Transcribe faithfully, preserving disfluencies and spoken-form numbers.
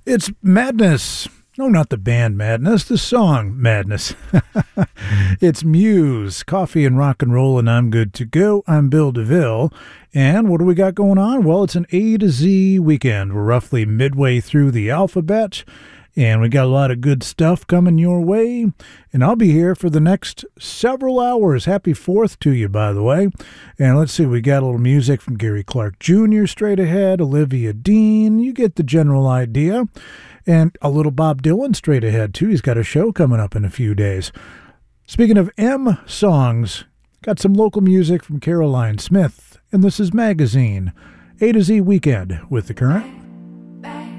It's Madness. No, not the band Madness, the song Madness. It's Muse, Coffee and Rock and Roll, and I'm good to go. I'm Bill DeVille. And what do we got going on? Well, it's an A to Z weekend. We're roughly midway through the alphabet, and we got a lot of good stuff coming your way. And I'll be here for the next several hours. Happy fourth to you, by the way. And let's see, we got a little music from Gary Clark Junior straight ahead, Olivia Dean. You get the general idea. And a little Bob Dylan straight ahead, too. He's got a show coming up in a few days. Speaking of M songs, got some local music from Caroline Smith. And this is Magazine, A to Z Weekend with The Current.